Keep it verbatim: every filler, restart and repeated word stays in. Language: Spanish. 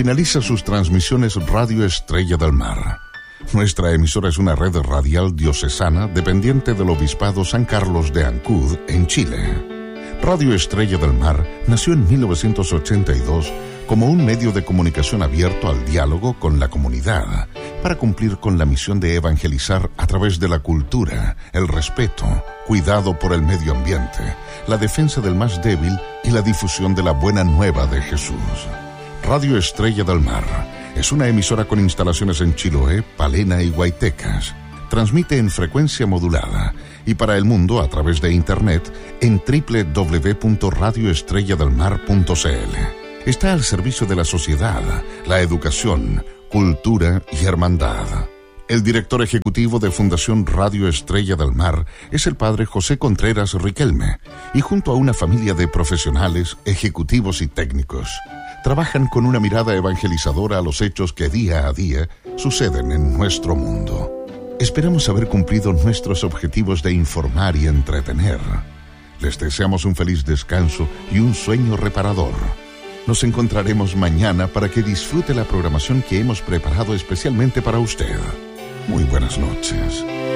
finaliza sus transmisiones Radio Estrella del Mar. Nuestra emisora es una red radial diocesana dependiente del Obispado San Carlos de Ancud, en Chile. Radio Estrella del Mar nació en mil novecientos ochenta y dos como un medio de comunicación abierto al diálogo con la comunidad, para cumplir con la misión de evangelizar a través de la cultura, el respeto, cuidado por el medio ambiente, la defensa del más débil y la difusión de la buena nueva de Jesús. Radio Estrella del Mar es una emisora con instalaciones en Chiloé, Palena y Huaytecas. Transmite en frecuencia modulada y para el mundo a través de internet en doble u doble u doble u punto radio estrella del mar punto c l. Está al servicio de la sociedad, la educación, cultura y hermandad. El director ejecutivo de Fundación Radio Estrella del Mar es el padre José Contreras Riquelme, y junto a una familia de profesionales, ejecutivos y técnicos, trabajan con una mirada evangelizadora a los hechos que día a día suceden en nuestro mundo. Esperamos haber cumplido nuestros objetivos de informar y entretener. Les deseamos un feliz descanso y un sueño reparador. Nos encontraremos mañana para que disfrute la programación que hemos preparado especialmente para usted. Muy buenas noches.